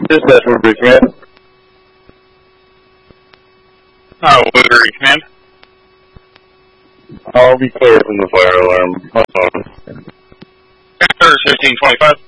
Dispatch, Woodbury Command. Woodbury Command. I'll be clear from the fire alarm. My phone. Vector 1525.